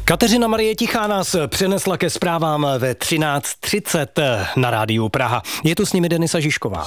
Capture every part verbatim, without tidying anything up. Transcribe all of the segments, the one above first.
Kateřina Marie Tichá nás přenesla ke zprávám ve třináct třicet na rádiu Praha. Je tu s nimi Denisa Žižková.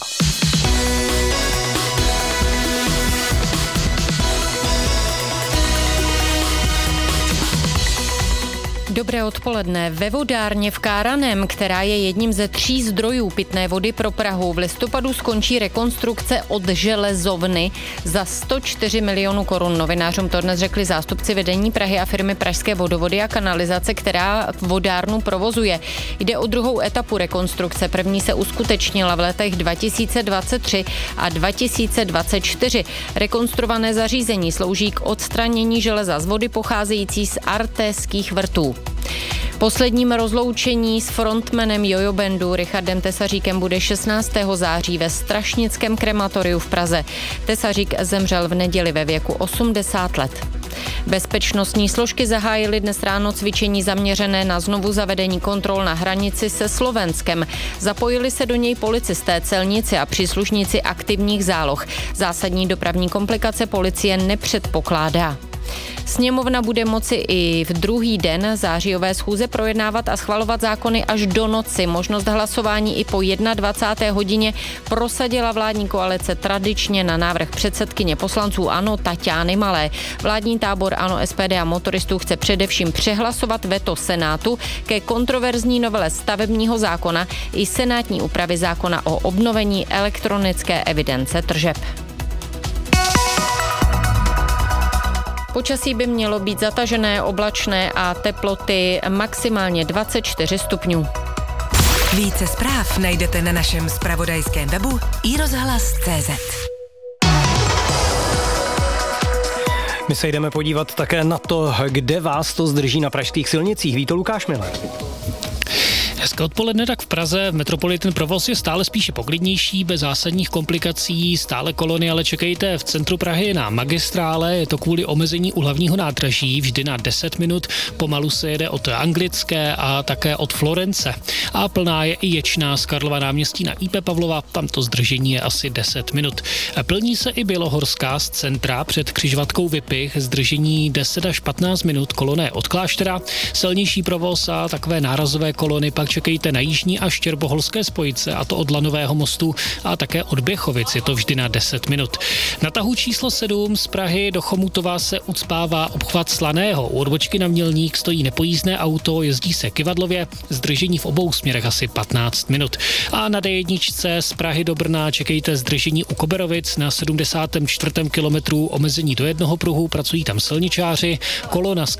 Dobré odpoledne. Ve vodárně v Káraném, která je jedním ze tří zdrojů pitné vody pro Prahu, v listopadu skončí rekonstrukce od železovny za sto čtyři milionů korun. Novinářům to dnes řekli zástupci vedení Prahy a firmy Pražské vodovody a kanalizace, která vodárnu provozuje. Jde o druhou etapu rekonstrukce. První se uskutečnila v letech dva tisíce dvacet tři a dva tisíce dvacet čtyři. Rekonstruované zařízení slouží k odstranění železa z vody pocházející z artéských vrtů. Posledním rozloučení s frontmanem Jojo Bandu Richardem Tesaříkem bude šestnáctého září ve Strašnickém krematoriu v Praze. Tesařík zemřel v neděli ve věku osmdesát let. Bezpečnostní složky zahájily dnes ráno cvičení zaměřené na znovu zavedení kontrol na hranici se Slovenskem. Zapojili se do něj policisté, celníci a příslušníci aktivních záloh. Zásadní dopravní komplikace policie nepředpokládá. Sněmovna bude moci i v druhý den zářijové schůze projednávat a schvalovat zákony až do noci. Možnost hlasování i po dvacáté jedné hodině prosadila vládní koalice tradičně na návrh předsedkyně poslanců ANO Taťány Malé. Vládní tábor ANO, S P D a motoristů chce především přehlasovat veto Senátu ke kontroverzní novele stavebního zákona i senátní úpravy zákona o obnovení elektronické evidence tržeb. Počasí by mělo být zatažené, oblačné a teploty maximálně dvacet čtyři stupňů. Více zpráv najdete na našem zpravodajském webu i rozhlas tečka cé zet. My se jdeme podívat také na to, kde vás to zdrží na pražských silnicích. Ví to Lukáš Miller. Hezké odpoledne, tak v Praze metropolitní ten provoz je stále spíše poklidnější, bez zásadních komplikací, stále kolony, ale čekejte v centru Prahy na magistrále, je to kvůli omezení u hlavního nádraží, vždy na deset minut, pomalu se jede od Anglické a také od Florence. A plná je i Ječná z Karlova náměstí na I P Pavlova, tam to zdržení je asi deset minut. Plní se i Bělohorská z centra před křižovatkou Vypich, zdržení deset až patnáct minut, koloné od Kláštera, silnější provoz a takové nárazové kolony pak čekejte na jižní a štěrboholské spojice, a to od Lanového mostu a také od Běchovic, je to vždy na deset minut. Na tahu číslo sedm z Prahy do Chomutova se ucpává obchvat Slaného. U odbočky na Mělník stojí nepojízdné auto, jezdí se kyvadlově, zdržení v obou směrech asi patnáct minut. A na D jedna z Prahy do Brna čekejte zdržení u Koberovic na sedmdesátém čtvrtém kilometru, omezení do jednoho pruhu, pracují tam silničáři, kolona z